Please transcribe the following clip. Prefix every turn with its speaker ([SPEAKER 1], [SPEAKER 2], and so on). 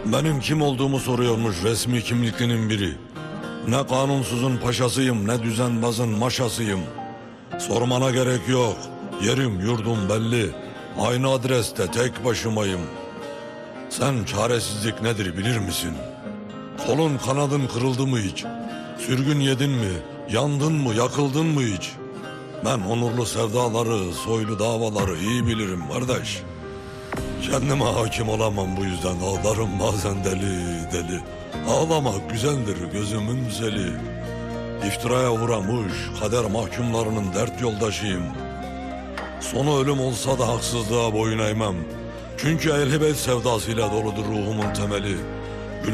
[SPEAKER 1] Benim kim olduğumu soruyormuş resmi kimliklinin biri. Ne kanunsuzun paşasıyım, ne düzenbazın maşasıyım. Sormana gerek yok, yerim yurdum belli. Aynı adreste tek başımayım. Sen çaresizlik nedir bilir misin? Kolun kanadın kırıldı mı hiç? Sürgün yedin mi? Yandın mı? Yakıldın mı hiç? Ben onurlu sevdaları, soylu davaları iyi bilirim kardeş. Kendime hakim olamam, bu yüzden ağlarım bazen deli deli. Ağlamak güzeldir gözümün zeli. İftiraya uğramış kader mahkumlarının dert yoldaşıyım. Sonu ölüm olsa da haksızlığa boyun eğmem. Çünkü ehl-i beyt sevdasıyla doludur ruhumun temeli.